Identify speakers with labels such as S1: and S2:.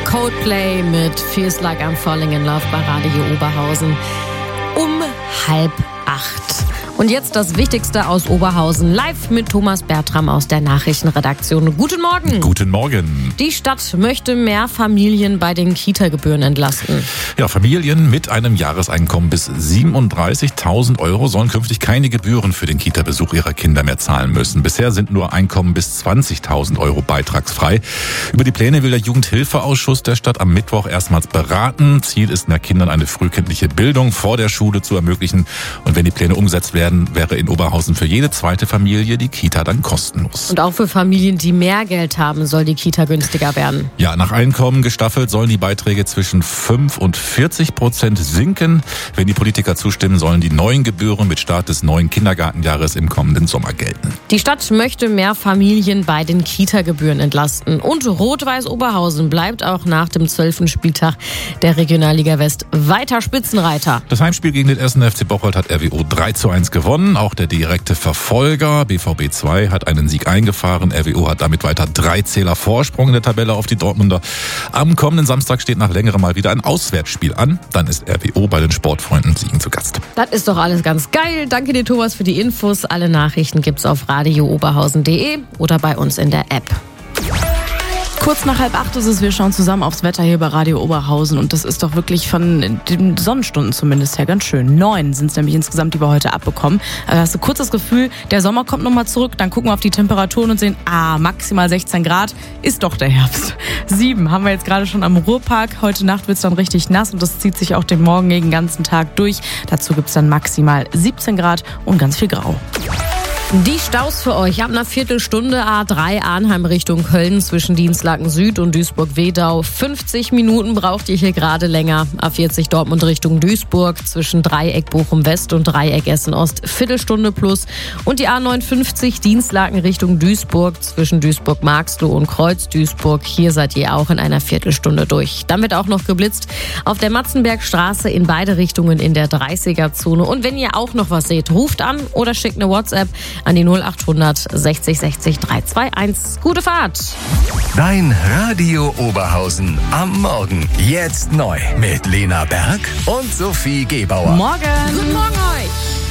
S1: Coldplay mit Feels Like I'm Falling in Love bei Radio Oberhausen um 7:30. Und jetzt das Wichtigste aus Oberhausen, live mit Thomas Bertram aus der Nachrichtenredaktion. Guten Morgen.
S2: Guten Morgen.
S1: Die Stadt möchte mehr Familien bei den Kita-Gebühren entlasten.
S2: Ja, Familien mit einem Jahreseinkommen bis 37.000 Euro sollen künftig keine Gebühren für den Kita-Besuch ihrer Kinder mehr zahlen müssen. Bisher sind nur Einkommen bis 20.000 Euro beitragsfrei. Über die Pläne will der Jugendhilfeausschuss der Stadt am Mittwoch erstmals beraten. Ziel ist, mehr Kindern eine frühkindliche Bildung vor der Schule zu ermöglichen. Und wenn die Pläne umgesetzt werden, wäre in Oberhausen für jede zweite Familie die Kita dann kostenlos.
S1: Und auch für Familien, die mehr Geld haben, soll die Kita günstiger werden.
S2: Ja, nach Einkommen gestaffelt sollen die Beiträge zwischen 5% und 40% sinken. Wenn die Politiker zustimmen, sollen die neuen Gebühren mit Start des neuen Kindergartenjahres im kommenden Sommer gelten.
S1: Die Stadt möchte mehr Familien bei den Kita-Gebühren entlasten. Und Rot-Weiß Oberhausen bleibt auch nach dem 12. Spieltag der Regionalliga West weiter Spitzenreiter.
S2: Das Heimspiel gegen den 1. FC Bocholt hat RWO 3:1 gewonnen. Auch der direkte Verfolger BVB 2 hat einen Sieg eingefahren. RWO hat damit weiter 3 Zähler Vorsprung in der Tabelle auf die Dortmunder. Am kommenden Samstag steht nach längerem mal wieder ein Auswärtsspiel an. Dann ist RWO bei den Sportfreunden Siegen zu Gast.
S1: Das ist doch alles ganz geil. Danke dir, Thomas, für die Infos. Alle Nachrichten gibt's auf radiooberhausen.de oder bei uns in der App.
S3: Kurz nach 7:30 ist es, wir schauen zusammen aufs Wetter hier bei Radio Oberhausen und das ist doch wirklich von den Sonnenstunden zumindest her ganz schön. 9 sind es nämlich insgesamt, die wir heute abbekommen. Also hast du kurz das Gefühl, der Sommer kommt nochmal zurück, dann gucken wir auf die Temperaturen und sehen, maximal 16 Grad ist doch der Herbst. 7 haben wir jetzt gerade schon am Ruhrpark. Heute Nacht wird es dann richtig nass und das zieht sich auch den morgigen ganzen Tag durch. Dazu gibt es dann maximal 17 Grad und ganz viel Grau.
S1: Die Staus für euch ab einer Viertelstunde A3 Arnheim Richtung Köln zwischen Dienstlaken Süd und Duisburg-Wedau. 50 Minuten braucht ihr hier gerade länger. A40 Dortmund Richtung Duisburg zwischen Dreieck Bochum West und Dreieck Essen Ost. Viertelstunde plus. Und die A59 Dienstlaken Richtung Duisburg zwischen Duisburg-Marxloh und Kreuz-Duisburg. Hier seid ihr auch in einer Viertelstunde durch. Dann wird auch noch geblitzt auf der Matzenbergstraße in beide Richtungen in der 30er-Zone. Und wenn ihr auch noch was seht, ruft an oder schickt eine WhatsApp an die 0800 60 60 321. Gute Fahrt!
S4: Dein Radio Oberhausen am Morgen. Jetzt neu mit Lena Berg und Sophie Gebauer.
S3: Morgen!
S1: Guten Morgen euch!